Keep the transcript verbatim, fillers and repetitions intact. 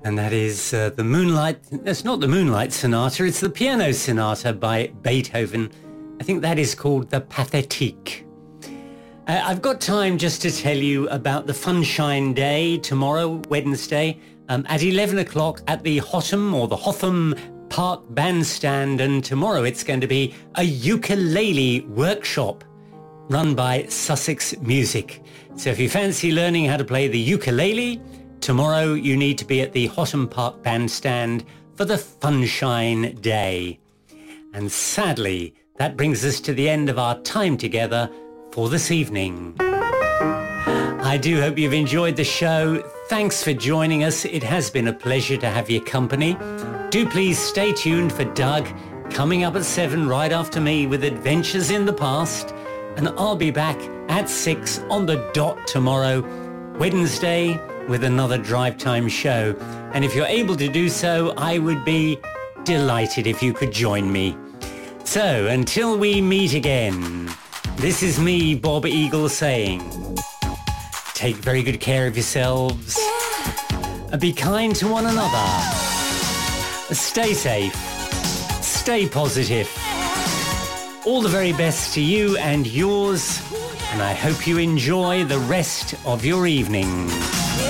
And that is uh, the Moonlight, it's not the Moonlight Sonata, it's the Piano Sonata by Beethoven. I think that is called the Pathétique. Uh, I've got time just to tell you about the Funshine Day tomorrow, Wednesday, um, at eleven o'clock at the Hotham or the Hotham Park Bandstand. And tomorrow it's going to be a ukulele workshop run by Sussex Music. So if you fancy learning how to play the ukulele, tomorrow you need to be at the Hotham Park Bandstand for the Funshine Day. And sadly, that brings us to the end of our time together for this evening. I do hope you've enjoyed the show. Thanks for joining us. It has been a pleasure to have your company. Do please stay tuned for Doug coming up at seven right after me with Adventures in the Past. And I'll be back at six on the dot tomorrow, Wednesday, with another Drive Time show. And if you're able to do so, I would be delighted if you could join me. So until we meet again, this is me, Bob Eagle, saying, take very good care of yourselves, and be kind to one another, stay safe, stay positive. All the very best to you and yours, and I hope you enjoy the rest of your evening.